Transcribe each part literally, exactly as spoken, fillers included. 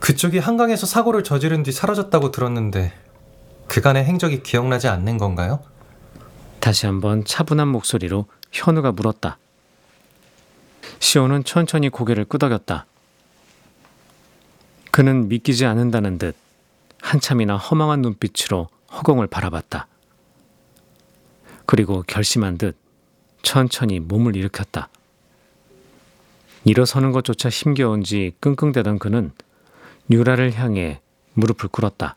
그쪽이 한강에서 사고를 저지른 뒤 사라졌다고 들었는데 그간의 행적이 기억나지 않는 건가요? 다시 한번 차분한 목소리로 현우가 물었다. 시온은 천천히 고개를 끄덕였다. 그는 믿기지 않는다는 듯 한참이나 허망한 눈빛으로 허공을 바라봤다. 그리고 결심한 듯 천천히 몸을 일으켰다. 일어서는 것조차 힘겨운지 끙끙대던 그는 유라를 향해 무릎을 꿇었다.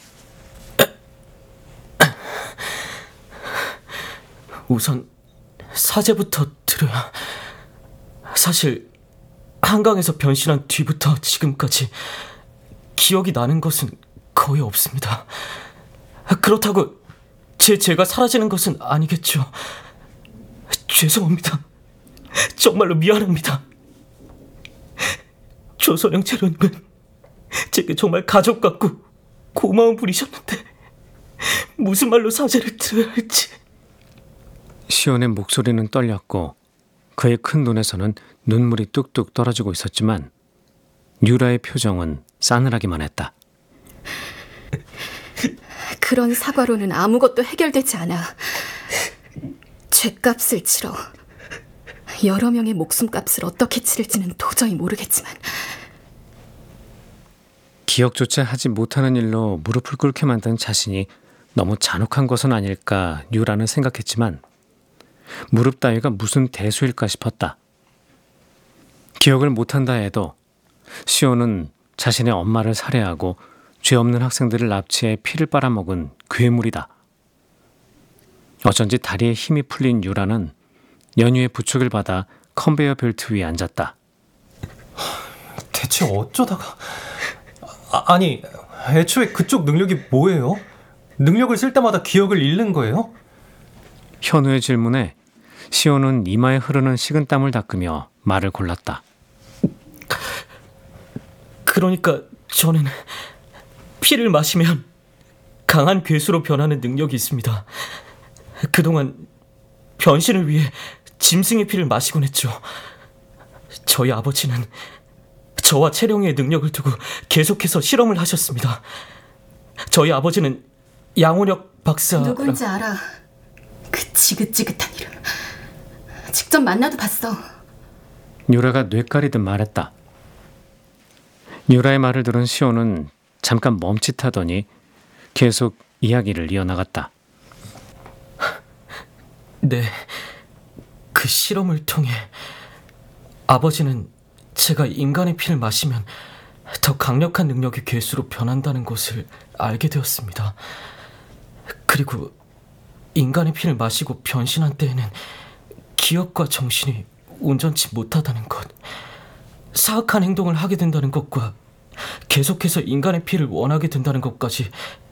우선 사죄부터 드려야. 사실 한강에서 변신한 뒤부터 지금까지 기억이 나는 것은 거의 없습니다. 그렇다고 제 죄가 사라지는 것은 아니겠죠. 죄송합니다. 정말로 미안합니다. 조선영 재료님은 제게 정말 가족 같고 고마운 분이셨는데 무슨 말로 사죄를 드려야 할지. 시온의 목소리는 떨렸고 그의 큰 눈에서는 눈물이 뚝뚝 떨어지고 있었지만 유라의 표정은 싸늘하기만 했다. 그런 사과로는 아무것도 해결되지 않아. 죗값을 치러. 여러 명의 목숨값을 어떻게 치를지는 도저히 모르겠지만. 기억조차 하지 못하는 일로 무릎을 꿇게 만든 자신이 너무 잔혹한 것은 아닐까 유라는 생각했지만 무릎 따위가 무슨 대수일까 싶었다. 기억을 못한다 해도 시온은 자신의 엄마를 살해하고 죄 없는 학생들을 납치해 피를 빨아먹은 괴물이다. 어쩐지 다리에 힘이 풀린 유라는 연유의 부축을 받아 컨베이어 벨트 위에 앉았다. 대체 어쩌다가... 아, 아니, 애초에 그쪽 능력이 뭐예요? 능력을 쓸 때마다 기억을 잃는 거예요? 현우의 질문에 시온은 이마에 흐르는 식은땀을 닦으며 말을 골랐다. 그러니까 저는 피를 마시면 강한 괴수로 변하는 능력이 있습니다. 그동안 변신을 위해 짐승의 피를 마시곤 했죠. 저희 아버지는 저와 채령이의 능력을 두고 계속해서 실험을 하셨습니다. 저희 아버지는 양호력 박사... 누군지 알아. 그 지긋지긋한 이름. 직접 만나도 봤어. 유라가 뇌까리듯 말했다. 유라의 말을 들은 시온은 잠깐 멈칫하더니 계속 이야기를 이어나갔다. 네, 그 실험을 통해 아버지는 제가 인간의 피를 마시면 더 강력한 능력의 괴수로 변한다는 것을 알게 되었습니다. 그리고 인간의 피를 마시고 변신한 때에는 기억과 정신이 온전치 못하다는 것, 사악한 행동을 하게 된다는 것과 계속해서 인간의 피를 원하게 된다는 것까지